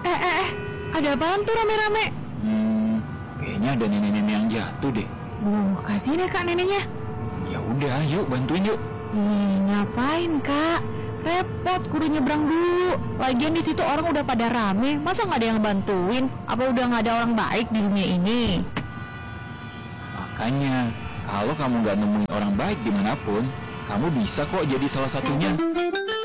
Ada apaan tuh rame-rame? Kayaknya ada nenek-nenek yang jatuh deh. Kasihin ya kak neneknya. Ya udah, yuk bantuin yuk. Ngapain kak? Repot, kudu nyebrang dulu. Lagian di situ orang udah pada rame, masa nggak ada yang bantuin? Apa udah nggak ada orang baik di dunia ini? Makanya, kalau kamu nggak nemuin orang baik dimanapun, kamu bisa kok jadi salah satunya.